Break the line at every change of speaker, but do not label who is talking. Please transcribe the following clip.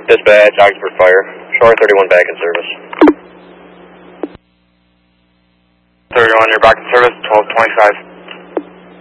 Dispatch, Oxford Fire. Shore 31 back in service.
31, you're back in service, 1225.